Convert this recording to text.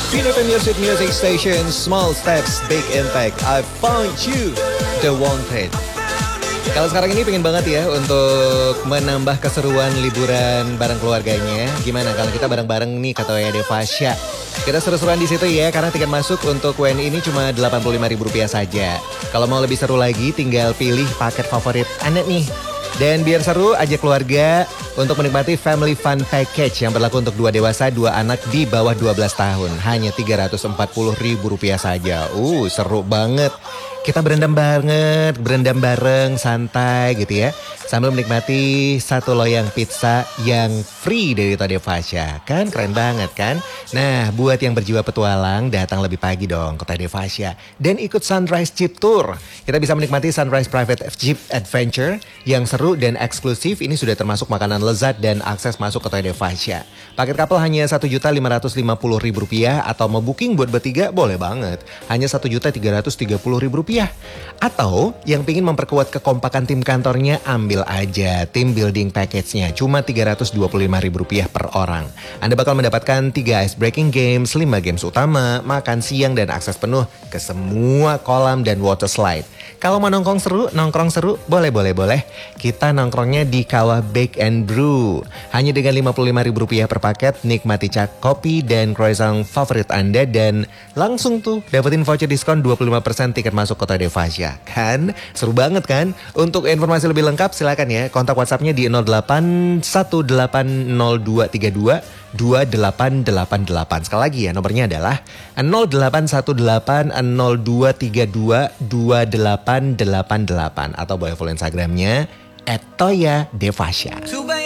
Pinoy Music Music Station, Small Steps, Big Impact. I found you, the wanted. Kalau sekarang ini pengen banget ya untuk menambah keseruan liburan bareng keluarganya. Gimana kalau kita bareng-bareng nih kata ya Devasya. Kita seru-seruan di situ ya karena tiket masuk untuk WNI ini cuma Rp85.000 saja. Kalau mau lebih seru lagi tinggal pilih paket favorit Anda nih. Dan biar seru, ajak keluarga untuk menikmati Family Fun Package yang berlaku untuk 2 dewasa, 2 anak di bawah 12 tahun. Hanya Rp340.000 saja. Seru banget. Kita berendam bareng, santai gitu ya. Sambil menikmati satu loyang pizza yang free dari Tode Fasya. Kan keren banget kan? Nah, buat yang berjiwa petualang, datang lebih pagi dong ke Tode Fasya. Dan ikut Sunrise Jeep Tour. Kita bisa menikmati Sunrise Private Jeep Adventure yang seru dan eksklusif. Ini sudah termasuk makanan lezat dan akses masuk ke Tode Fasya. Paket couple hanya Rp1.550.000 atau mau booking buat bertiga boleh banget. Hanya Rp1.330.000. Atau yang ingin memperkuat kekompakan tim kantornya, ambil aja tim building package-nya. Cuma Rp325.000 per orang. Anda bakal mendapatkan 3 ice breaking games, 5 games utama, makan siang dan akses penuh ke semua kolam dan water slide. Kalau mau nongkrong seru, boleh. Kita nongkrongnya di Kawah Bake and Brew. Hanya dengan Rp55.000 per paket, nikmati cak kopi dan croissant favorit Anda dan langsung tuh dapetin voucher diskon 25% tiket masuk Kota Devasya. Kan? Seru banget kan? Untuk informasi lebih lengkap silakan ya kontak WhatsApp-nya di 081802322888. Sekali lagi ya nomornya adalah 081802322888 atau boleh follow Instagramnya @toya devasya.